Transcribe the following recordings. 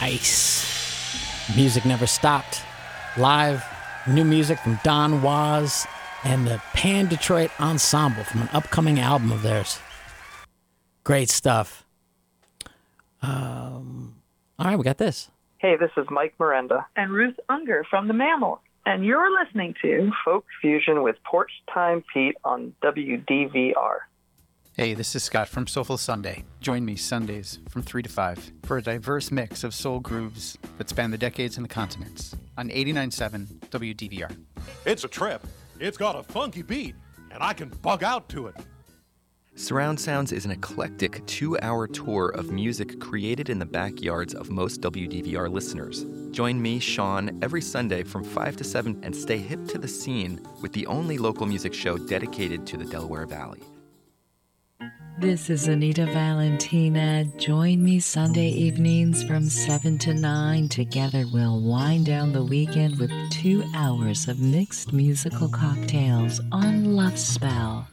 Ice. Music Never Stopped. Live, new music from Don Was and the Pan Detroit Ensemble from an upcoming album of theirs. Great stuff. All right, we got this. Hey, this is Mike Miranda and Ruth Unger from The Mammals, and you're listening to Folk Fusion with Porch Time Pete on WDVR. Hey, this is Scott from Soulful Sunday. Join me Sundays from 3 to 5 for a diverse mix of soul grooves that span the decades and the continents on 89.7 WDVR. It's a trip. It's got a funky beat, and I can bug out to it. Surround Sounds is an eclectic 2-hour tour of music created in the backyards of most WDVR listeners. Join me, Sean, every Sunday from 5 to 7 and stay hip to the scene with the only local music show dedicated to the Delaware Valley. This is Anita Valentina. Join me Sunday evenings from 7 to 9. Together we'll wind down the weekend with 2 hours of mixed musical cocktails on Love Spell.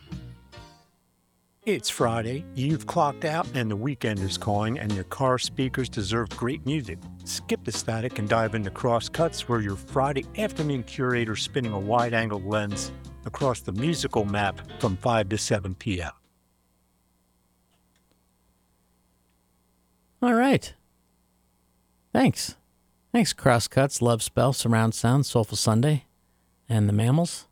It's Friday, you've clocked out, and the weekend is calling, and your car speakers deserve great music. Skip the static and dive into Crosscuts, where your Friday afternoon curator's spinning a wide-angle lens across the musical map from 5 to 7 p.m. All right. Thanks. Thanks, Crosscuts, Love Spell, Surround Sound, Soulful Sunday, and The Mammals.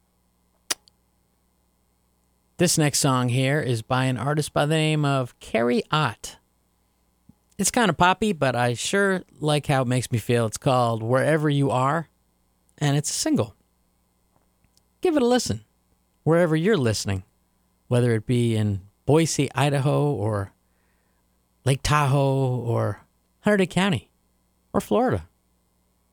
This next song here is by an artist by the name of Carrie Ott. It's kind of poppy, but I sure like how it makes me feel. It's called Wherever You Are, and it's a single. Give it a listen, wherever you're listening, whether it be in Boise, Idaho, or Lake Tahoe, or Hunterdon County, or Florida.